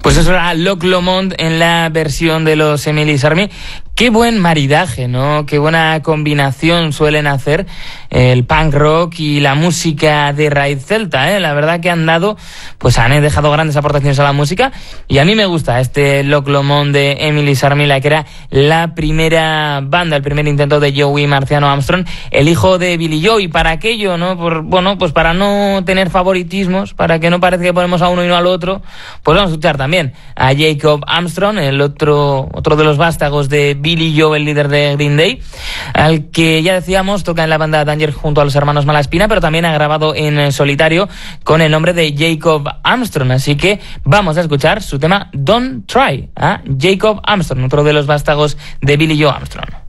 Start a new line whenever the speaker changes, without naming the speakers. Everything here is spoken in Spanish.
Pues eso era Loch Lomond en la versión de los Emily's Army. Qué buen maridaje, ¿no? Qué buena combinación suelen hacer el punk rock y la música de raíz celta, ¿eh? La verdad que han dejado grandes aportaciones a la música, y a mí me gusta este Loch Lomond de Emily's Army, la que era la primera banda, el primer intento de Joey Marciano Armstrong, el hijo de Billy Joe. Y para aquello, ¿no? Pues para no tener favoritismos, para que no parezca que ponemos a uno y no al otro, pues vamos a escuchar también a Jacob Armstrong, el otro de los vástagos de Billy Joe, el líder de Green Day, al que ya decíamos toca en la banda Danger junto a los hermanos Malaspina, pero también ha grabado en solitario con el nombre de Jacob Armstrong. Así que vamos a escuchar su tema Don't Try, a Jacob Armstrong, otro de los vástagos de Billy Joe Armstrong.